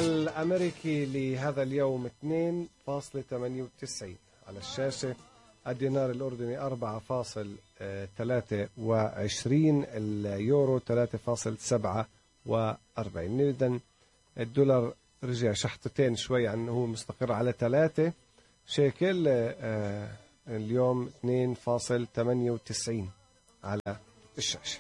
الأمريكي لهذا اليوم 2.98 على الشاشة. الدينار الأردني 4.23. اليورو 3.47. إذن الدولار رجع شحطتين شوي عن هو مستقر على 3 شيكل. اليوم 2.98 على الشاشة.